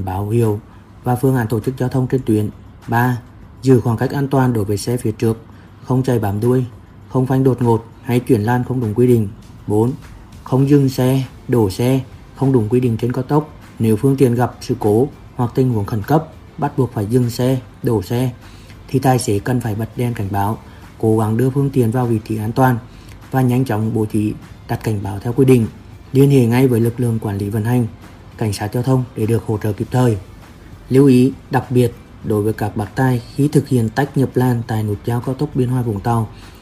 báo hiệu và phương án tổ chức giao thông trên tuyến. 3. Giữ khoảng cách an toàn đối với xe phía trước, không chạy bám đuôi, không phanh đột ngột hay chuyển làn không đúng quy định. 4. Không dừng xe, đổ xe không đúng quy định trên cao tốc. Nếu phương tiện gặp sự cố hoặc tình huống khẩn cấp bắt buộc phải dừng xe, đổ xe thì tài xế cần phải bật đèn cảnh báo, cố gắng đưa phương tiện vào vị trí an toàn và nhanh chóng bố trí đặt cảnh báo theo quy định. Liên hệ ngay với lực lượng quản lý vận hành, cảnh sát giao thông để được hỗ trợ kịp thời. Lưu ý đặc biệt đối với các bác tài khi thực hiện tách nhập làn tại nút giao cao tốc Biên Hòa Vũng Tàu